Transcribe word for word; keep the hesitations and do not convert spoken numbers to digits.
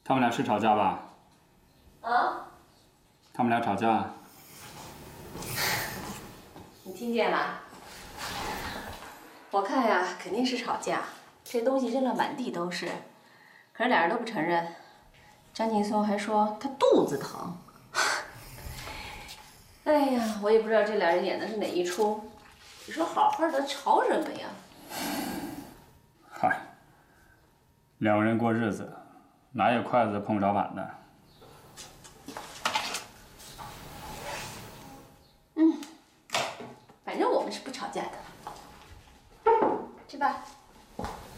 他们俩是吵架吧？ 啊？ 他们俩吵架？ 你听见了？我看呀，肯定是吵架。这东西扔了满地都是，可是俩人都不承认。张劲松还说他肚子疼。哎呀，我也不知道这俩人演的是哪一出。你说好好的吵什么呀？ 嗨，两个人过日子，哪有筷子碰不着碗的？ 嗯，反正我们是不吵架的。去吧。